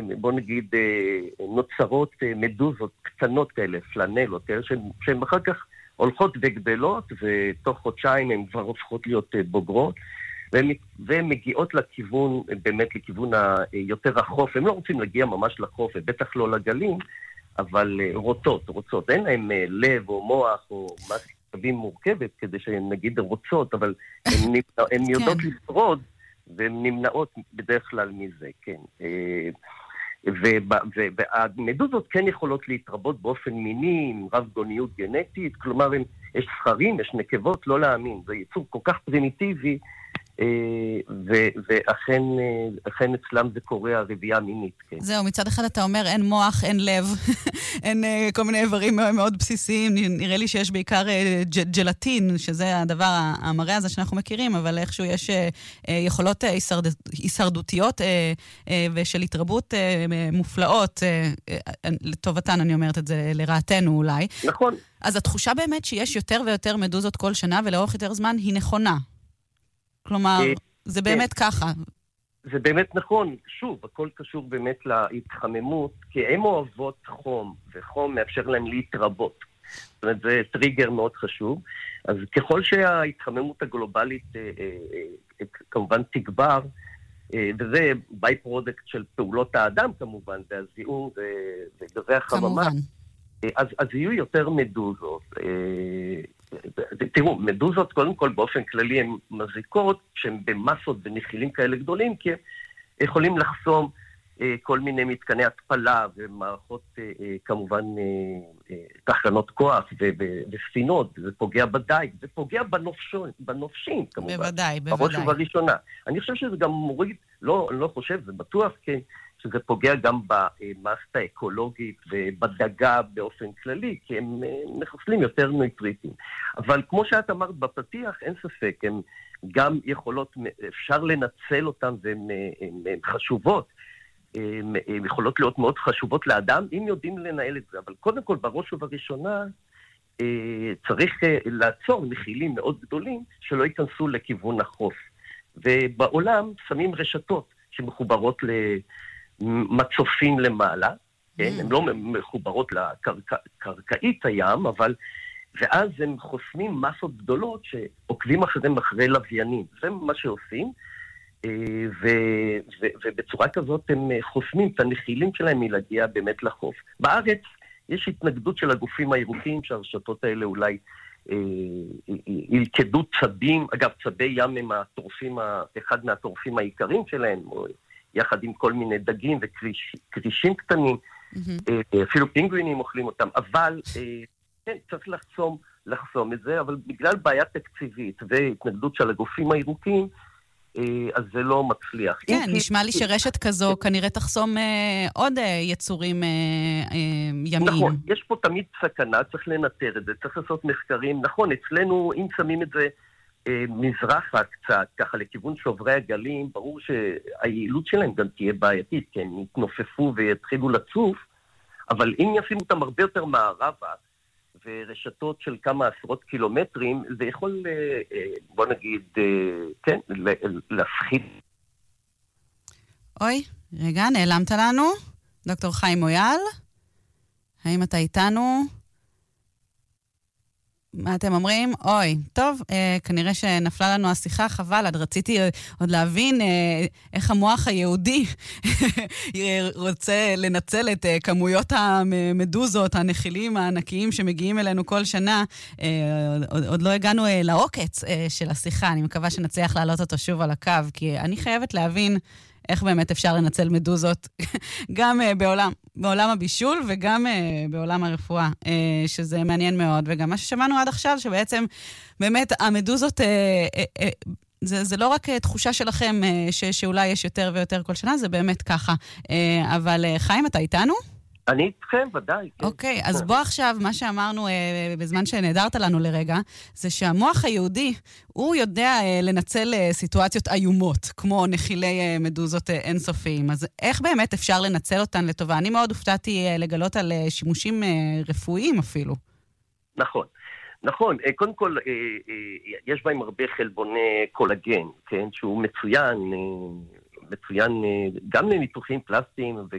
בוא נגיד, נוצרות מדוזות קטנות כאלה, פלנלות, כאלה שהן אחר כך הולכות וגדלות, ותוך חודשיים הן כבר הופכות להיות בוגרות, והן מגיעות לכיוון, באמת לכיוון היותר החוף. הם לא רוצים להגיע ממש לחוף, ובטח לא לגלים, אבל רוצות. אין להם לב או מוח או מסתבים מורכבת, כדי שהן נגיד רוצות, אבל הן יודעות לשרוד, והן נמנעות בדרך כלל מזה, כן. והמדוזות כן יכולות להתרבות באופן מיני, עם רב גוניות גנטית, כלומר, יש זכרים, יש נקבות, לא להאמין. זה יצור כל כך פרימיטיבי, ואכן אצלם זה קורה הרבייה מינית, כן. זהו, מצד אחד אתה אומר, אין מוח, אין לב, אין כל מיני איברים מאוד בסיסיים, נראה לי שיש בעיקר ג'לטין, שזה הדבר המראה הזה שאנחנו מכירים, אבל איכשהו יש יכולות הישרדותיות ושל התרבות מופלאות, לטובתן אני אומרת את זה לרעתנו אולי. נכון. אז התחושה באמת שיש יותר ויותר מדוזות כל שנה ולאורך יותר זמן היא נכונה. כלומר, זה באמת ככה. זה באמת נכון. שוב, הכל קשור באמת להתחממות, כי הן אוהבות חום, וחום מאפשר להם להתרבות. זאת אומרת, זה טריגר מאוד חשוב. אז ככל שההתחממות הגלובלית כמובן תגבר, וזה ביי פרודקט של פעולות האדם כמובן, והזיהום וגזי החממה, אז יהיו יותר מדוזות. תראו, מדוזות קודם כל באופן כללי הן מזיקות, שהן במסות ונחילים כאלה גדולים, כי הם יכולים לחסום כל מיני מתקני התפלה ומערכות כמובן תחנות כוח וספינות, זה פוגע בדייג, זה פוגע בנופשים כמובן. בוודאי. בראש ובראשונה. אני חושב שזה גם מוריד, לא חושב, זה בטוח שזה פוגע גם במערכת האקולוגית ובדגה באופן כללי, כי הם מחסלים יותר ניטריטים. אבל כמו שאת אמרת בפתיח, אין ספק, הן גם יכולות, אפשר לנצל אותן והן חשובות. הן יכולות להיות מאוד חשובות לאדם, אם יודעים לנהל את זה. אבל קודם כל, בראש ובראשונה, צריך לעצור נחילים מאוד גדולים שלא ייכנסו לכיוון החוף. ובעולם שמים רשתות שמחוברות מצופים למעלה, כן? הן לא מחוברות לקרקעית הים, אבל, ואז הם חוסמים מסות גדולות שעוקבים אחרי לוויינים. זה מה שעושים, ובצורה כזאת הם חוסמים את הנחילים שלהם מלהגיע באמת לחוף. בארץ יש התנגדות של הגופים הירוקים, שהרשתות האלה אולי ילכדו צבים, אגב, צבי ים הם אחד מהטורפים העיקריים שלהם, יחד עם כל מיני דגים וקרישים קטנים, אפילו פינגווינים אוכלים אותם, אבל כן, צריך לחסום את זה, אבל בגלל בעיה תקציבית והתנגדות של הגופים הירוקים, אז זה לא מצליח. כן, נשמע לי שרשת כזו כנראה תחסום עוד יצורים ימיים. נכון, יש פה תמיד סכנה, צריך לנטר את זה, צריך לעשות מחקרים. נכון, אצלנו, אם שמים את זה מזרחה קצת, ככה לכיוון שוברי הגלים, ברור שהיעילות שלהם גם תהיה בעייתית, כי הם יתנופפו ויתחילו לצוף, אבל אם ישימו אותם הרבה יותר מערבה, ורשתות של כמה עשרות קילומטרים, זה יכול, בוא נגיד, כן, להפחית. אוי, רגע, נעלמת לנו? דוקטור חיים מויאל? האם אתה איתנו? מה אתם אומרים? אוי, טוב, כנראה שנפלה לנו השיחה, חבל, עד רציתי עוד להבין איך המוח היהודי רוצה לנצל את כמויות המדוזות, הנחילים הענקיים שמגיעים אלינו כל שנה. עוד לא הגענו לעוקץ של השיחה, אני מקווה שנצליח להעלות אותו שוב על הקו, כי אני חייבת להבין איך באמת אפשר לנצל מדוזות גם בעולם הבישול וגם בעולם הרפואה, שזה מעניין מאוד. וגם מה ששמענו עד עכשיו, שבעצם באמת המדוזות, זה לא רק תחושה שלכם שאולי יש יותר ויותר כל שנה, זה באמת ככה. אבל חיים, אתה איתנו? אני איתכם, ודאי. אוקיי, אז בוא עכשיו, מה שאמרנו בזמן שנהדרת לנו לרגע, זה שהמוח היהודי, הוא יודע לנצל סיטואציות איומות, כמו נחילי מדוזות אינסופיים. אז איך באמת אפשר לנצל אותן לטובה? אני מאוד הופתעתי לגלות על שימושים רפואיים אפילו. נכון. נכון, קודם כל, יש בהם הרבה חלבוני קולגן, כן, שהוא מצוין גם לניתוחים פלסטיים